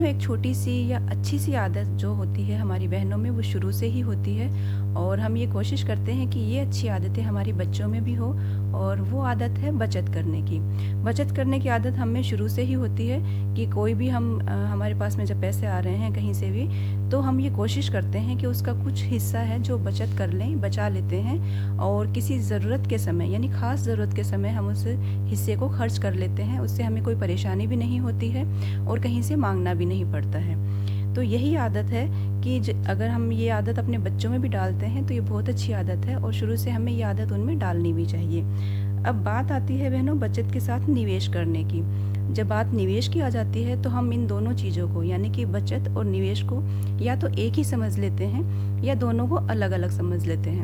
एक छोटी-सी या अच्छी-सी आदत जो होती है हमारी बहनों में, वो शुरू से ही होती है और हम ये कोशिश करते हैं कि ये अच्छी आदतें हमारी बच्चों में भी हो। और वो आदत है बचत करने की। बचत करने की आदत हम में शुरू से ही होती है कि कोई भी हमारे पास में जब पैसे आ रहे हैं कहीं से भी, तो हम ये कोशिश करते हैं कि उसका कुछ हिस्सा है जो बचत कर लें, बचा लेते हैं और किसी ज़रूरत के समय, यानी ख़ास ज़रूरत के समय हम उस हिस्से को खर्च कर लेते हैं। उससे हमें कोई परेशानी भी नहीं होती है और कहीं से माँगना भी नहीं पड़ता है। तो यही आदत है कि अगर हम ये आदत अपने बच्चों में भी डालते हैं तो ये बहुत अच्छी आदत है और शुरू से हमें ये आदत उनमें डालनी भी चाहिए। अब बात आती है बहनों बचत के साथ निवेश करने की। जब बात निवेश की आ जाती है तो हम इन दोनों चीज़ों को, यानी कि बचत और निवेश को, या तो एक ही समझ लेते हैं या दोनों को अलग-अलग समझ लेते हैं।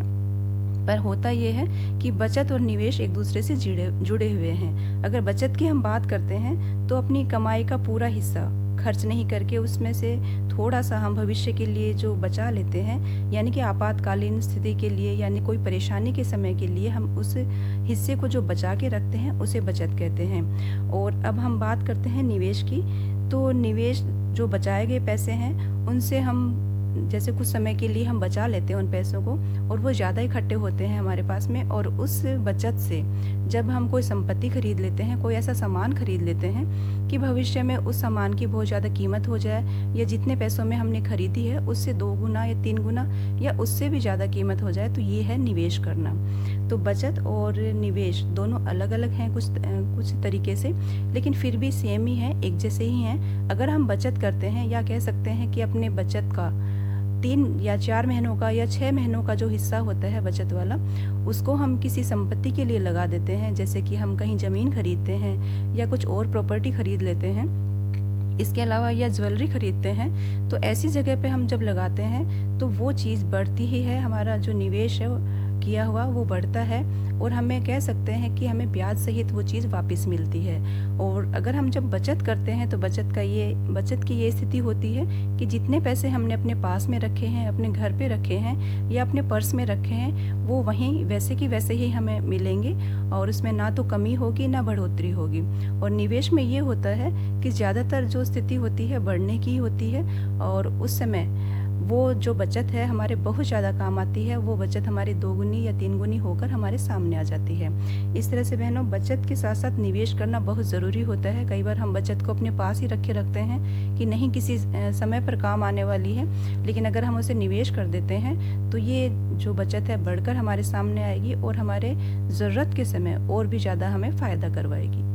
पर होता ये है कि बचत और निवेश एक दूसरे से जुड़े हुए हैं। अगर बचत की हम बात करते हैं तो अपनी कमाई का पूरा हिस्सा खर्च नहीं करके उसमें से थोड़ा-सा हम भविष्य के लिए जो बचा लेते हैं, यानी कि आपातकालीन स्थिति के लिए, यानी कोई परेशानी के समय के लिए हम उस हिस्से को जो बचा के रखते हैं उसे बचत कहते हैं। और अब हम बात करते हैं निवेश की। तो निवेश, जो बचाए गए पैसे हैं उनसे हम जैसे कुछ समय के लिए हम बचा लेते हैं उन पैसों को और वो ज़्यादा इकट्ठे होते हैं हमारे पास में, और उस बचत से जब हम कोई संपत्ति खरीद लेते हैं, कोई ऐसा सामान खरीद लेते हैं कि भविष्य में उस सामान की बहुत ज़्यादा कीमत हो जाए, या जितने पैसों में हमने खरीदी है उससे 2 गुना या 3 गुना या उससे भी ज़्यादा कीमत हो जाए, तो ये है निवेश करना। तो बचत और निवेश दोनों अलग-अलग हैं कुछ तरीके से, लेकिन फिर भी सेम ही हैं, एक जैसे ही हैं। अगर हम बचत करते हैं, या कह सकते हैं कि अपने बचत का 3 या 4 महीनों का या 6 महीनों का जो हिस्सा होता है बचत वाला, उसको हम किसी संपत्ति के लिए लगा देते हैं, जैसे कि हम कहीं ज़मीन खरीदते हैं या कुछ और प्रॉपर्टी खरीद लेते हैं, इसके अलावा या ज्वेलरी खरीदते हैं। तो ऐसी जगह पे हम जब लगाते हैं तो वो चीज़ बढ़ती ही है, हमारा जो निवेश है किया हुआ वो बढ़ता है, और हमें कह सकते हैं कि हमें ब्याज सहित वो चीज़ वापस मिलती है। और अगर हम जब बचत करते हैं तो बचत की ये स्थिति होती है कि जितने पैसे हमने अपने पास में रखे हैं, अपने घर पे रखे हैं या अपने पर्स में रखे हैं, वो वहीं वैसे की वैसे ही हमें मिलेंगे और उसमें ना तो कमी होगी ना बढ़ोतरी होगी। और निवेश में ये होता है कि ज़्यादातर जो स्थिति होती है बढ़ने की होती है, और उस समय वो जो बचत है हमारे बहुत ज़्यादा काम आती है, वो बचत हमारी 2 गुनी या 3 गुनी होकर हमारे सामने आ जाती है। इस तरह से बहनों, बचत के साथ साथ निवेश करना बहुत ज़रूरी होता है। कई बार हम बचत को अपने पास ही रखते हैं कि नहीं किसी समय पर काम आने वाली है, लेकिन अगर हम उसे निवेश कर देते हैं तो ये जो बचत है बढ़कर हमारे सामने आएगी और हमारे ज़रूरत के समय और भी ज़्यादा हमें फ़ायदा करवाएगी।